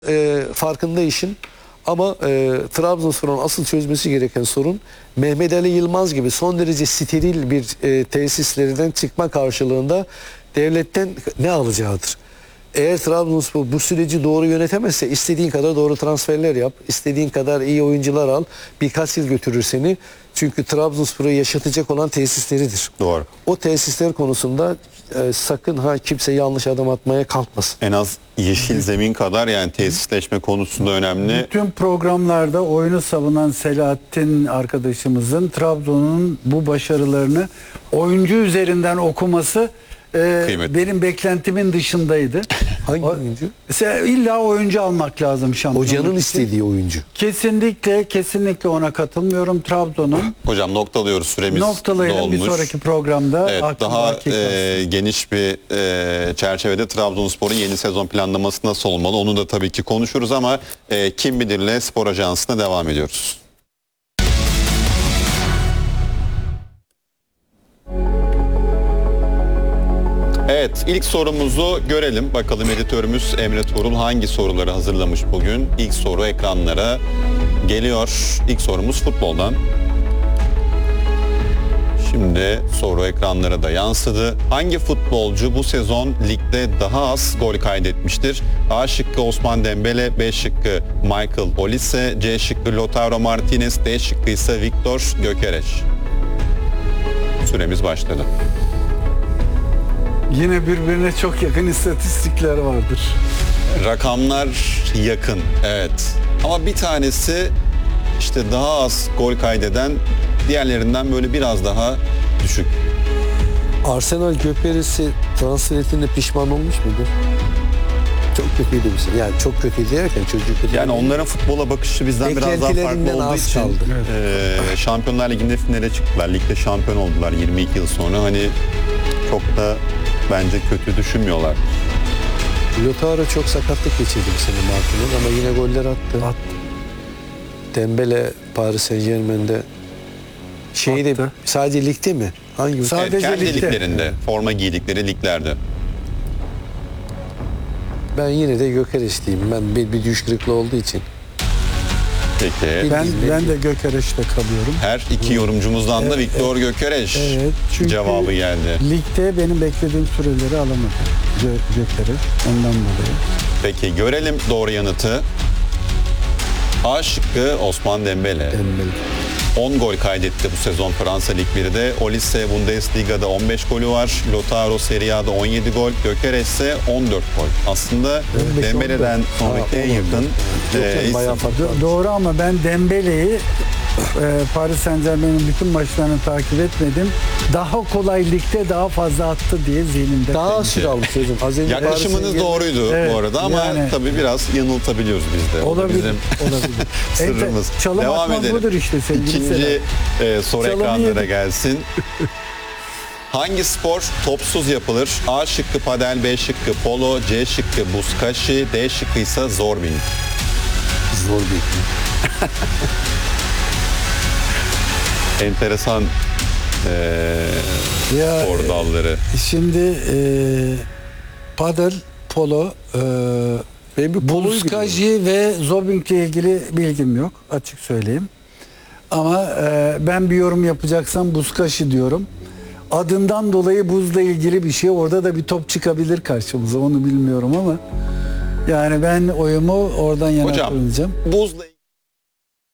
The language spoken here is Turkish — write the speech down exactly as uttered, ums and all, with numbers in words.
e, farkında işin ama e, Trabzonspor'un asıl çözmesi gereken sorun Mehmet Ali Yılmaz gibi son derece steril bir e, tesislerden çıkma karşılığında devletten ne alacağıdır. Eğer Trabzonspor bu süreci doğru yönetemezse istediğin kadar doğru transferler yap, istediğin kadar iyi oyuncular al, birkaç yıl götürür seni. Çünkü Trabzonspor'u yaşatacak olan tesisleridir. Doğru. O tesisler konusunda e, sakın ha kimse yanlış adım atmaya kalkmasın. En az yeşil zemin kadar, yani tesisleşme konusunda önemli. Bütün programlarda oyunu savunan Selahattin arkadaşımızın Trabzon'un bu başarılarını oyuncu üzerinden okuması e, benim beklentimin dışındaydı. Hangi o, oyuncu? Mesela illa oyuncu almak lazım şampiyonluk Hocanın için. istediği oyuncu. Kesinlikle kesinlikle ona katılmıyorum. Trabzon'un Hocam noktalıyoruz, süremiz noktalayalım dolmuş. bir sonraki programda. Evet, daha e, geniş bir e, çerçevede Trabzonspor'un yeni sezon planlaması nasıl olmalı onu da tabii ki konuşuruz ama e, Kim Bilir'le Spor Ajansı'na devam ediyoruz. Evet, ilk sorumuzu görelim. Bakalım editörümüz Emre Tuğrul hangi soruları hazırlamış bugün? İlk soru ekranlara geliyor. İlk sorumuz futboldan. Şimdi soru ekranlara da yansıdı. Hangi futbolcu bu sezon ligde daha az gol kaydetmiştir? A şıkkı Osman Dembele, B şıkkı Michael Olise, C şıkkı Lautaro Martinez, D şıkkı ise Viktor Gyökeres. Süremiz başladı. Yine birbirine çok yakın istatistikler vardır. Rakamlar yakın, evet. Ama bir tanesi işte daha az gol kaydeden, diğerlerinden böyle biraz daha düşük. Arsenal Gyökeres'i transfer ettiğinde pişman olmuş mudur? Çok kötüydü bir şey. Yani çok kötüydü derken çocuk kötü. Yani onların futbola bakışı bizden biraz daha farklı Beklentilerinden olduğu az için kaldı. e, Şampiyonlar Ligi'nde finale çıktılar. Ligde şampiyon oldular yirmi iki yıl sonra. Hani çok da bence kötü düşünmüyorlar. Lautaro çok sakatlık geçirdi bu sene Martinez ama yine goller attı. Attı. Dembele Paris Saint-Germain'de şeyde Attı. sadece ligde mi? Hangi? Sadece Evet, kendi ligde. liglerinde, forma giydikleri liglerde. Ben yine de Gyökeres diyeyim. Ben bir, bir düş kırıklığı olduğu için. Peki. Ben ben de Gyökeres'te kalıyorum. Her iki yorumcumuzdan da Evet, Viktor Gyökeres Evet, çünkü cevabı geldi. ligde benim beklediğim süreleri alamadı Gö- Gyökeres. Ondan dolayı. Peki görelim doğru yanıtı. A şıkkı Osman Dembele. Dembele. on gol kaydetti bu sezon Fransa Lig bir'de. Olise Bundesliga'da on beş golü var. Lautaro Serie A'da on yedi gol. Gyökeres ise on dört gol. Aslında Dembele'den sonraki en yakın e, isim. Bayağı farklı. Do- doğru ama ben Dembele'yi e, Paris Saint-Germain'in bütün maçlarını takip etmedim. Daha kolay ligde daha fazla attı diye zihnimde. Daha kalmış. süre almış hocam. Az önce Yaklaşımınız Paris Saint-Germain- doğruydu Evet, bu arada ama yani- tabii biraz yanıltabiliyoruz biz de. O da Olabilir. bizim Olabilir. sırrımız. Ente- çalım Devam atmak edelim. budur işte sevgili İkinci Selam. e, soru Çalımı ekranlara yedik. gelsin. Hangi spor topsuz yapılır? A şıkkı padel, B şıkkı polo, C şıkkı buzkaşı, D şıkkı ise zorbing. Zor bir. Enteresan e, Ya, spor dalları. Şimdi e, padel, polo, e, Ben bir poloyu buzkaji ve zorbing ile ilgili bilgim yok. Açık söyleyeyim. Ama e, ben bir yorum yapacaksam buzkaşı diyorum. Adından dolayı buzla ilgili bir şey. Orada da bir top çıkabilir karşımıza. Onu bilmiyorum ama yani ben oyumu oradan yana Hocam kullanacağım. buzla